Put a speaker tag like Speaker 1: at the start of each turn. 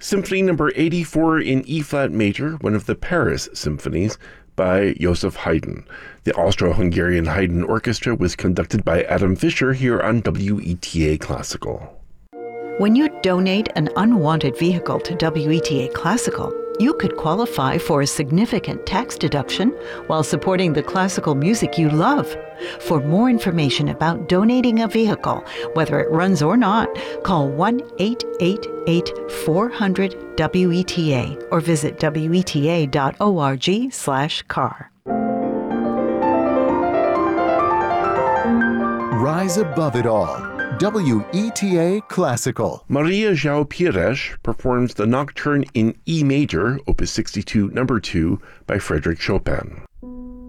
Speaker 1: Symphony number 84 in E-flat major, one of the Paris symphonies by Joseph Haydn. The Austro-Hungarian Haydn Orchestra was conducted by Adam Fisher here on WETA Classical.
Speaker 2: When you donate an unwanted vehicle to WETA Classical, you could qualify for a significant tax deduction while supporting the classical music you love. For more information about donating a vehicle, whether it runs or not, call 1-888-400-WETA or visit weta.org/car.
Speaker 3: Rise above it all. WETA Classical.
Speaker 1: Maria João Pires performs the Nocturne in E major, Opus 62, number 2, by Frédéric Chopin.